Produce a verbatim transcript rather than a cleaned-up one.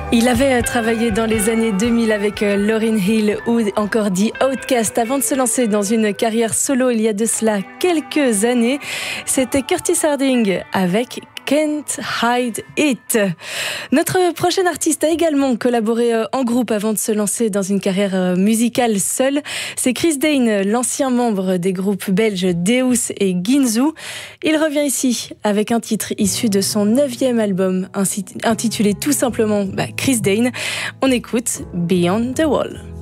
Il avait travaillé dans les années deux mille avec Lauryn Hill ou encore The Outcast avant de se lancer dans une carrière solo il y a de cela quelques années. C'était Curtis Harding avec Can't Hide It. Notre prochain artiste a également collaboré en groupe avant de se lancer dans une carrière musicale seule. C'est Chris Dane, l'ancien membre des groupes belges Deus et Ginzu. Il revient ici avec un titre issu de son neuvième album intitulé tout simplement bah, Chris Dane. On écoute Beyond the Wall.